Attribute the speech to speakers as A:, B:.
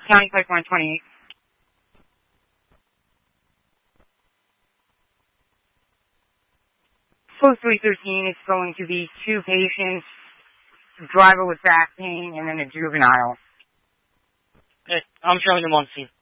A: County Pipeline 28. Flow 313 is going to be 2 patients, driver with back pain, and then a juvenile.
B: Okay, I'm showing them on scene.